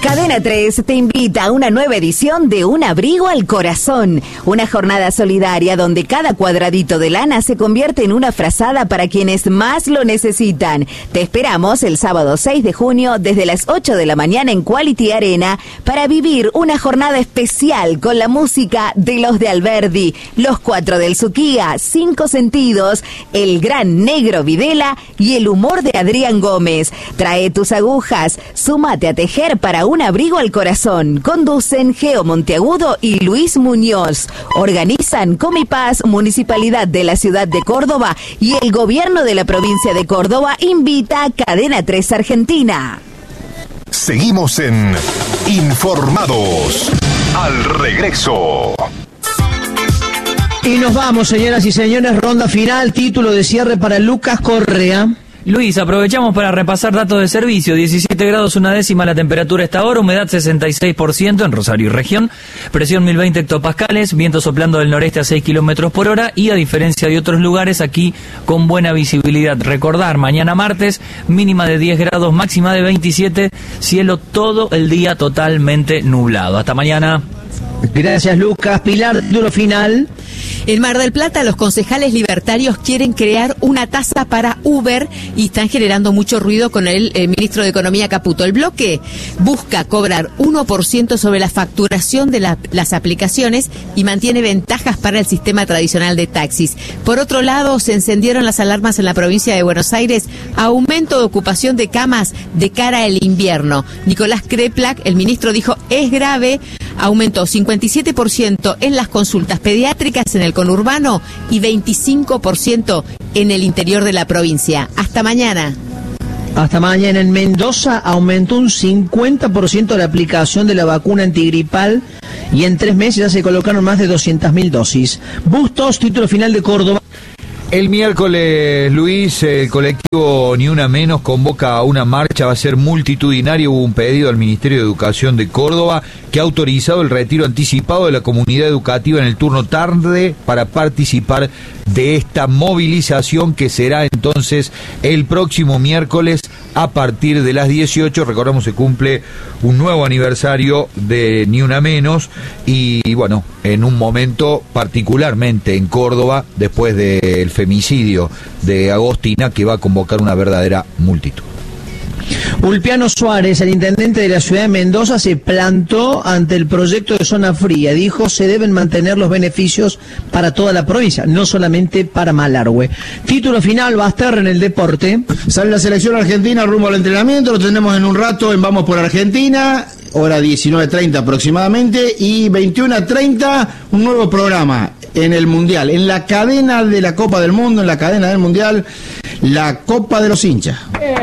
Cadena 3 te invita a una nueva edición de Un Abrigo al Corazón, una jornada solidaria donde cada cuadradito de lana se convierte en una frazada para quienes más lo necesitan. Te esperamos el sábado 6 de junio desde las 8 de la mañana en Quality Arena para vivir una jornada especial con la música de los de Alberdi, los 4 del Suquía, 5 Sentidos, el gran Negro Videla y el humor de Adrián Gómez. Trae tus agujas, súmate a tejer para Un Abrigo al Corazón. Conducen Geo Monteagudo y Luis Muñoz. Organizan Comipaz, Municipalidad de la Ciudad de Córdoba, y el Gobierno de la Provincia de Córdoba invita a Cadena 3 Argentina. Seguimos en Informados. Al regreso. Y nos vamos, señoras y señores, ronda final, título de cierre para Lucas Correa. Luis, aprovechamos para repasar datos de servicio. 17 grados 1/10 la temperatura a esta hora, humedad 66% en Rosario y región, presión 1020 hectopascales, viento soplando del noreste a 6 kilómetros por hora y, a diferencia de otros lugares, aquí con buena visibilidad. Recordar, mañana martes, mínima de 10 grados, máxima de 27, cielo todo el día totalmente nublado. Hasta mañana. Gracias, Lucas. Pilar, título final. En Mar del Plata, los concejales libertarios quieren crear una tasa para Uber y están generando mucho ruido con el ministro de Economía Caputo. El bloque busca cobrar 1% sobre la facturación de las aplicaciones y mantiene ventajas para el sistema tradicional de taxis. Por otro lado, se encendieron las alarmas en la provincia de Buenos Aires, aumento de ocupación de camas de cara al invierno. Nicolás Kreplak, el ministro, dijo, es grave, aumentó 57% en las consultas pediátricas en el conurbano y 25% en el interior de la provincia. Hasta mañana. Hasta mañana. En Mendoza aumentó un 50% la aplicación de la vacuna antigripal y en 3 meses ya se colocaron más de 200.000 dosis. Bustos, título final de Córdoba. El miércoles, Luis, el colectivo Ni Una Menos convoca a una marcha, va a ser multitudinaria. Hubo un pedido al Ministerio de Educación de Córdoba que ha autorizado el retiro anticipado de la comunidad educativa en el turno tarde para participar de esta movilización que será entonces el próximo miércoles a partir de las 18. Recordamos, se cumple un nuevo aniversario de Ni Una Menos y bueno, en un momento particularmente en Córdoba, después del femicidio de Agostina, que va a convocar una verdadera multitud. Ulpiano Suárez, el intendente de la ciudad de Mendoza, se plantó ante el proyecto de zona fría. Dijo, se deben mantener los beneficios para toda la provincia, no solamente para Malargüe. Título final, Basterra en el deporte. Sale la selección argentina rumbo al entrenamiento, lo tenemos en un rato en Vamos por Argentina, hora 19:30 aproximadamente, y 21:30 un nuevo programa en el Mundial, en la cadena de la Copa del Mundo, en la cadena del Mundial, la Copa de los Hinchas.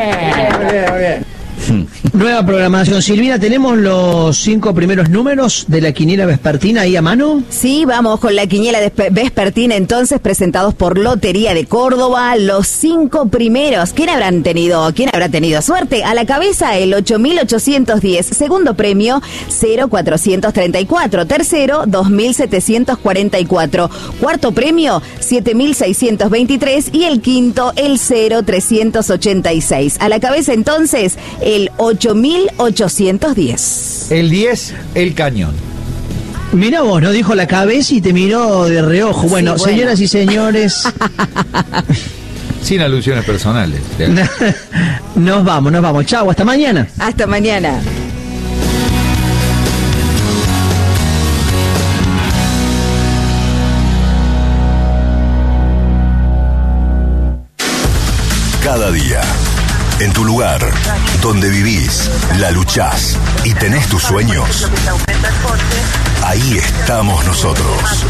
Nueva programación. Silvina, ¿tenemos los 5 primeros números de la quiniela vespertina ahí a mano? Sí, vamos con la quiniela vespertina entonces, presentados por Lotería de Córdoba. Los 5 primeros, ¿quién habrá tenido suerte? A la cabeza el 8.810, segundo premio 0.434, tercero 2.744, cuarto premio 7.623 y el quinto el 0.386. A la cabeza entonces el 8.810. El 10, el cañón. Mira vos, no dijo la cabeza y te miró de reojo. Bueno, sí, señoras y señores. Sin alusiones personales. Nos vamos. Chau, hasta mañana. Hasta mañana. Cada día, en tu lugar, donde vivís, la luchás y tenés tus sueños, ahí estamos nosotros.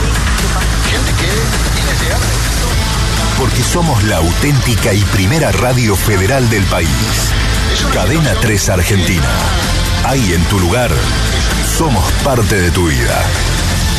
Porque somos la auténtica y primera radio federal del país. Cadena 3 Argentina. Ahí en tu lugar, somos parte de tu vida.